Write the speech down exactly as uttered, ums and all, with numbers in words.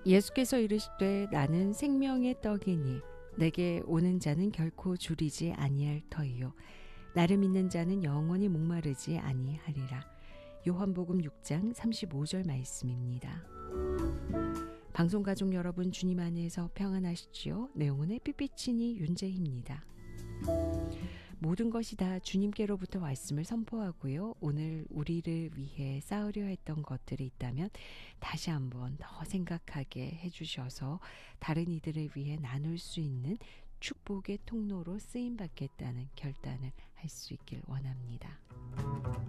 예수께서 이르시되 나는 생명의 떡이니 내게 오는 자는 결코 줄이지 아니할 터이요 나를 믿는 자는 영원히 목마르지 아니하리라. 요한복음 육 장 삼십오 절 말씀입니다. 방송가족 여러분, 주님 안에서 평안하시지요? 내용은 삐삐치니 윤재희입니다. 모든 것이 다 주님께로부터 말씀을 선포하고요. 오늘 우리를 위해 쌓으려 했던 것들이 있다면 다시 한번 더 생각하게 해주셔서 다른 이들을 위해 나눌 수 있는 축복의 통로로 쓰임받겠다는 결단을 할 수 있길 원합니다.